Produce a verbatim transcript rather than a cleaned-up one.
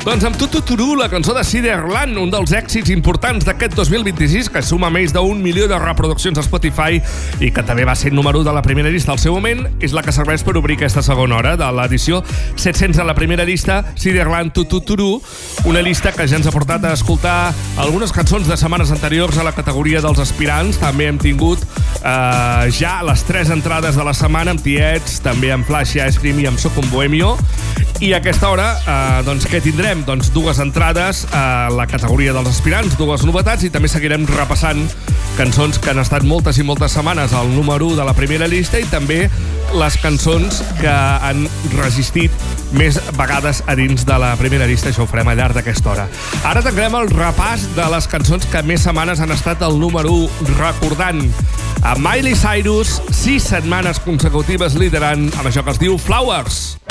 Doncs amb Tututuru, la cançó de Ciderland, un dels èxits importants d'aquest dos mil vint-i-sis, que suma més d'un milió de reproduccions a Spotify i que també va ser número u de la primera llista al seu moment, és la que serveix per obrir aquesta segona hora de l'edició set-cents de la primera llista, Ciderland Tututuru, una llista que ja ens ha portat a escoltar algunes cançons de setmanes anteriors a la categoria dels aspirants. També hem tingut eh, ja les tres entrades de la setmana amb Tiets, també amb Flash Ice Cream i amb Soc un Bohemio. I a aquesta hora, eh, doncs, què tindrem? Doncs dues entrades a la categoria dels aspirants, dues novetats, i també seguirem repassant cançons que han estat moltes i moltes setmanes al número u de la primera llista i també les cançons que han resistit més vegades a dins de la primera llista. Això ho farem al llarg d'aquesta hora. Ara tancarem el repàs de les cançons que més setmanes han estat al número u, recordant a Miley Cyrus, sis setmanes consecutives liderant amb això que es diu Flowers.